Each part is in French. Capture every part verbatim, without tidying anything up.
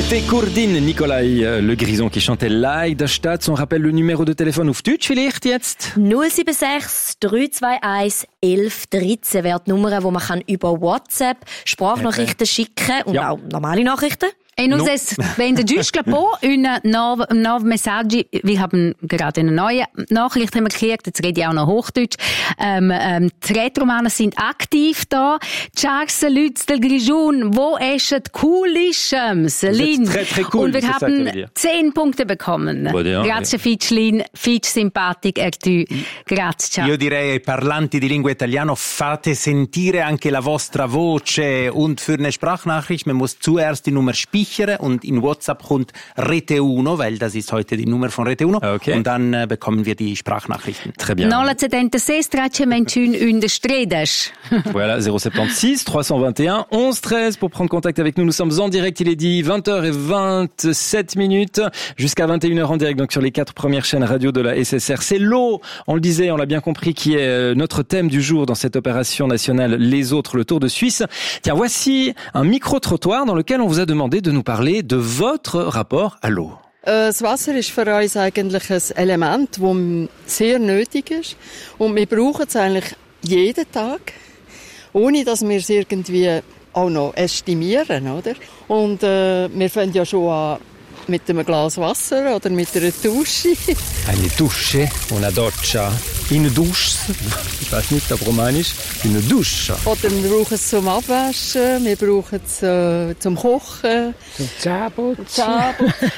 C'était Kurdin Nikolai, le Grison qui chantait Leider Stadt. On rappelle le numéro de téléphone auf Deutsch vielleicht jetzt. null sieben sechs drei zwei eins elf dreizehn wäre die Nummer, wo man kann über WhatsApp Sprachnachrichten okay. schicken und ja. auch normale Nachrichten. E nos es vende giusto po una nuova nuova messaggi. Wir haben gerade eine neue Nachricht haben wir gekriegt. Jetzt rede ich auch noch Hochdeutsch. Ähm, ähm, die Retromaner sind aktiv da. Charles Lutz del Grigion, wo ist es cool ist, Lin. Cool, und wir haben zehn Punkte bekommen. Grazie Fitchlin, Fitch simpatic e tu. Grazie. Io direi ai parlanti di lingua italiano, fate sentire anche la vostra voce. Und für eine Sprachnachricht, man muss zuerst die Nummer spielen. Und in WhatsApp kommt Rete Uno, weil das ist heute die Nummer von Rete Uno. Okay. Und dann äh, bekommen wir die Sprachnachrichten. Très bien. neun sept six trece ventiun une stredes. Voilà, zéro sept six trois cent vingt et un onze treize pour prendre contact avec nous. Nous sommes en direct, il est dit vingt heures vingt-sept minutes jusqu'à vingt et une heures en direct donc sur les quatre premières chaînes radio de la S S R. C'est l'eau, on le disait, on l'a bien compris, qui est notre thème du jour dans cette opération nationale Les Autres, le Tour de Suisse. Tiens, voici un micro-trottoir dans lequel on vous a demandé de nous parler de votre rapport à l'eau. Das Wasser ist für uns eigentlich ein Element, das sehr nötig ist. Und wir brauchen es eigentlich jeden Tag, ohne dass wir es irgendwie auch noch estimieren, oder? Und äh, wir fangen ja schon an mit einem Glas Wasser oder mit einer Dusche. Eine Dusche, una doccia, une douche, ich weiß nicht auf Romanisch, une douche. Oder wir brauchen es zum Abwaschen, wir brauchen es äh, zum Kochen. Zum Zähneputzen. Zähneputzen.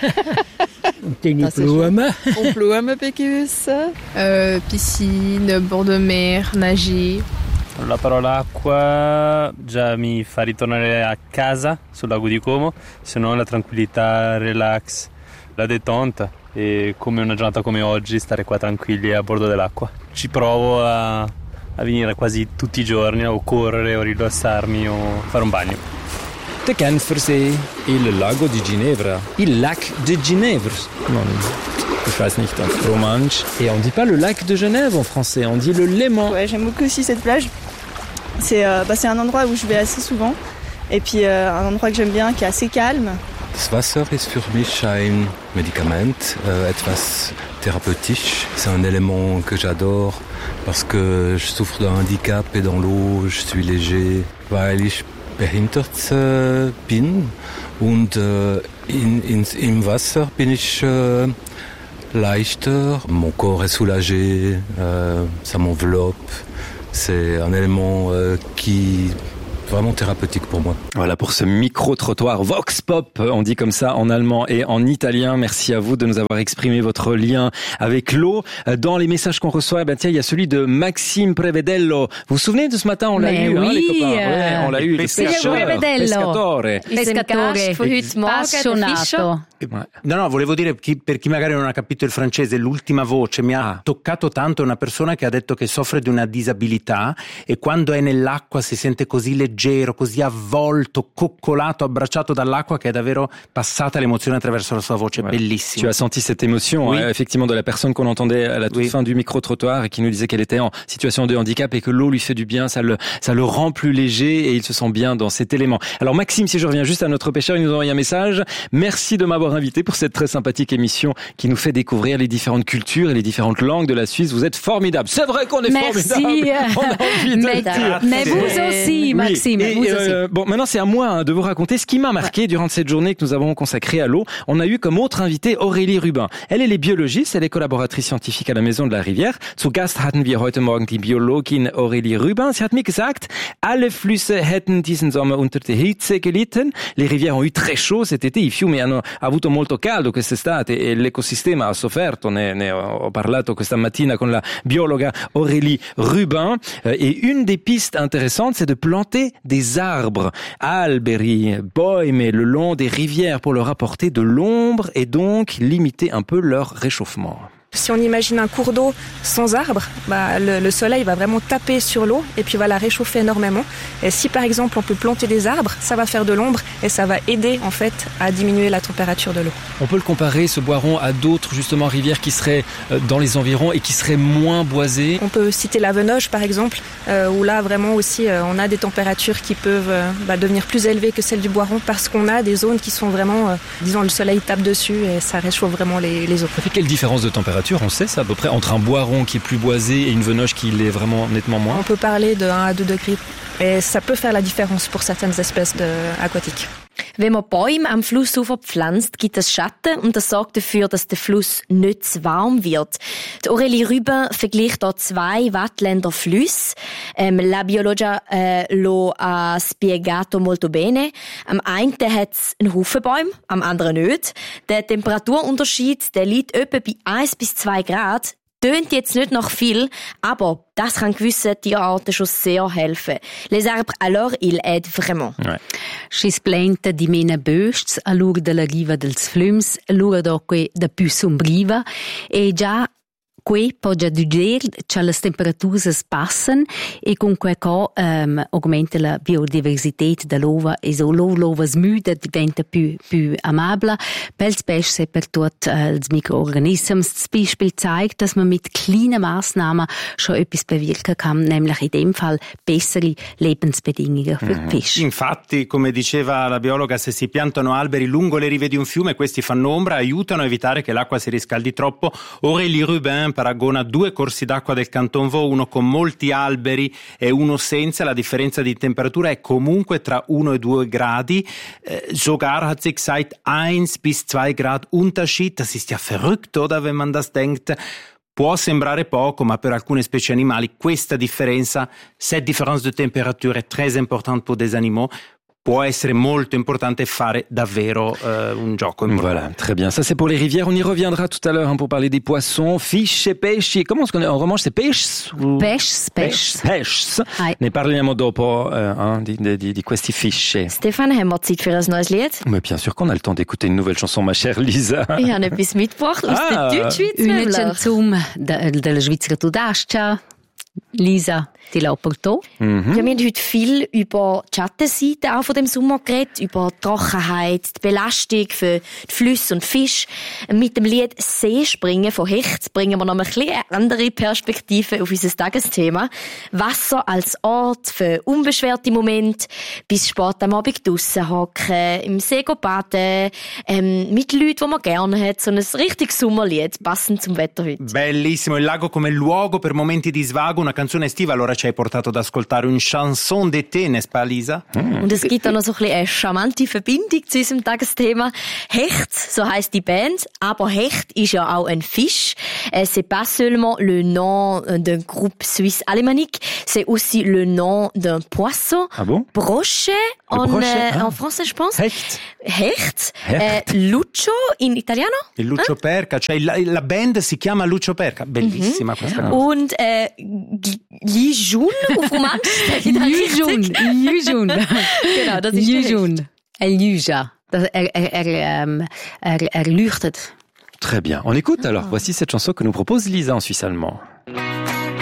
Und deine Blumen. Und Blumen begießen. Euh, piscine, bord de mer, nager. La parola acqua già mi fa ritornare a casa sul lago di Como, se no la tranquillità, relax, la détente e come una giornata come oggi stare qua tranquilli a bordo dell'acqua. Ci provo a, a venire quasi tutti i giorni o correre o rilassarmi o fare un bagno. Der Genfersee, il lago di Ginevra, il lac de Ginevra. Non, je weiß nicht en romanche. Et on dit pas le lac de Genève en français, on dit le Léman. Ouais, j'aime beaucoup aussi cette plage. C'est, euh, bah, c'est un endroit où je vais assez souvent. Et puis euh, un endroit que j'aime bien, qui est assez calme. Das Wasser ist für mich ein Medikament, äh, etwas thérapeutique. C'est un élément que j'adore parce que je souffre d'un handicap et dans l'eau, je suis léger, weil ich behindert äh, bin. Und äh, in, in, im Wasser bin ich äh, leichter, mon corps est soulagé, euh, ça m'enveloppe. C'est un élément euh, qui vraiment thérapeutique pour moi. Voilà pour ce micro-trottoir Vox Pop, on dit comme ça en allemand et en italien. Merci à vous de nous avoir exprimé votre lien avec l'eau. Dans les messages qu'on reçoit, ben tiens, il y a celui de Maxime Prevedello. Vous vous souvenez de ce matin, on l'a Mais eu, oui, hein, les copains. Ouais, on l'a eu, le pescatore. Pescatore. Pescatore. No, no, volevo dire, per chi magari non ha capito il francese, l'ultima voce mi ha toccato tanto. Una persona che ha detto che soffre di una disabilità e quando è nell'acqua si sente così leggero, così avvolto, coccolato, abbracciato dall'acqua, che è davvero passata l'emozione attraverso la sua voce. Ouais. Bellissimo. Tu as senti cette émotion, oui. euh, effectivement, de la personne qu'on entendait à la toute oui. fin du micro-trottoir et qui nous disait qu'elle était en situation de handicap et que l'eau lui fait du bien, ça le, ça le rend plus léger et il se sent bien dans cet élément. Alors Maxime, si je reviens juste à notre pêcheur, il nous a envoyé un message. Merci de m'avoir invité pour cette très sympathique émission qui nous fait découvrir les différentes cultures et les différentes langues de la Suisse. Vous êtes formidables. C'est vrai qu'on est Merci. formidables. On a envie de mais, le dire. mais vous aussi, Maxime. Oui. Et, vous euh, aussi. Bon, maintenant c'est à moi hein, de vous raconter ce qui m'a marqué ouais. durant cette journée que nous avons consacrée à l'eau. On a eu comme autre invitée Aurélie Rubin. Elle, elle est biologiste, elle est collaboratrice scientifique à la Maison de la Rivière. Zu Gast hatten wir heute Morgen die Biologin Aurélie Rubin. Sie hat mir gesagt, alle Flüsse hätten diesen Sommer unter der Hitze gelitten. Les rivières ont eu très chaud cet été, i fiumi hanno avuto molto caldo quest'estate e l'ecosistema ha sofferto. Ne, ne ho parlato questa mattina con la biologa Aurélie Rubin. Et une des pistes intéressantes, c'est de planter des arbres, alberi, bäume, le long des rivières pour leur apporter de l'ombre et donc limiter un peu leur réchauffement. Si on imagine un cours d'eau sans arbre, bah, le, le soleil va vraiment taper sur l'eau et puis va la réchauffer énormément. Et si par exemple on peut planter des arbres, ça va faire de l'ombre et ça va aider en fait à diminuer la température de l'eau. On peut le comparer, ce Boiron, à d'autres justement rivières qui seraient dans les environs et qui seraient moins boisées. On peut citer la Venoge par exemple, euh, où là vraiment aussi euh, on a des températures qui peuvent euh, bah, devenir plus élevées que celles du Boiron parce qu'on a des zones qui sont vraiment, euh, disons le soleil tape dessus et ça réchauffe vraiment les, les eaux. Ça fait quelle différence de température? On sait ça à peu près, entre un Boiron qui est plus boisé et une Venoge qui l'est vraiment nettement moins? On peut parler de un à deux degrés et ça peut faire la différence pour certaines espèces de, aquatiques. Wenn man Bäume am Flussufer pflanzt, gibt es Schatten und das sorgt dafür, dass der Fluss nicht zu warm wird. Die Aurélie Rubin vergleicht hier zwei Wattländer Flüsse. Ähm, la biologia äh, lo ha spiegato molto bene. Am einen hat es einen Haufen Bäume, am anderen nicht. Der Temperaturunterschied der liegt etwa bei eins bis zwei Grad. Tönt jetzt nicht nach viel, aber das kann gewissen Tierarten schon sehr helfen. Les arbres, alors, ils aident vraiment. Ouais. Šis planta di mena bösts a lur della riva dels flums, lura doque da più sombriva, e già qui può già dire che le temperature si passano e con questo um, aumenta la biodiversità dell'uva e so l'uva smuda diventa più, più amabile per il pesce e per tutti uh, i Mikroorganismen. Das Beispiel zeigt, dass man mit kleinen Massnahmen schon etwas bewirken kann, nämlich in dem Fall bessere Lebensbedingungen für die Fische. Infatti, come diceva la biologa, se si piantano alberi lungo le rive di un fiume, questi fanno ombra, aiutano a evitare che l'acqua si riscaldi troppo. Aurélie Rubin paragona due corsi d'acqua del Canton Vaud, uno con molti alberi e uno senza. La differenza di temperatura è comunque tra uno e due gradi. Eh, sogar hat sie gesagt, eins bis zwei Grad Unterschied. Das ist ja verrückt, oder, wenn man das denkt. Può sembrare poco, ma per alcune specie animali questa differenza, cette différence de température est très importante pour des animaux. Può essere molto importante fare davvero euh, un gioco importante. Voilà, très bien. Ça, c'est pour les rivières. On y reviendra tout à l'heure hein, pour parler des poissons. Fish e pesci. Comment est-ce qu'on est en romanche? C'est pesci? Pesci, pesci. Pesci. Ne parliamo dopo euh, hein, di, di, di questi fische. Stefan, haben wir Zeit für ein neues Lied? Mais bien sûr qu'on a le temps d'écouter une nouvelle chanson, ma chère Lisa. Ich habe etwas mitgebracht aus ah. der Deutschschweiz. Una canzone della Svizzera Tudascia. Lisa, die Laporto. Mhm. Ja, wir haben heute viel über die Schattenseite auch von dem Sommer geredet, über die Trockenheit, die Belastung für die Flüsse und Fische. Mit dem Lied Seespringen von Hecht bringen wir noch ein bisschen eine andere Perspektive auf unser Tagesthema. Wasser als Ort für unbeschwerte Momente, bis spät am Abend draussen hocken, im See baden, ähm, mit Leuten, die man gerne hat. So ein richtiges Sommerlied, passend zum Wetter heute. Bellissimo, il lago come luogo per momenti di svago, una canzone estiva, allora ci hai portato ad ascoltare un chanson d'été, n'est-ce pas, Lisa? Mm. Und es gibt auch noch so ein bisschen eine charmante Verbindung zu unserem Tagesthema. Hecht, so heisst die Band, aber Hecht ist ja auch ein Fisch. C'est pas seulement le nom d'un groupe suisse alémanique, c'est aussi le nom d'un poisson. Ah bon? Brochet, en, brochet, euh, ah. en français, je pense. Hecht. Hecht. Hecht. Eh, Lucio in italiano. Il Lucio eh? Perca, cioè la, la band si chiama Lucio Perca. Bellissima mm-hmm. questa cosa. Und äh, Lijun auf Romanisch. Lijun, Lijun. Genau, das ist Lijun. Eljuja. Er, er, er, er, er leuchtet. Très bien. On écoute alors. Voici cette chanson que nous propose Lisa en suisse allemand.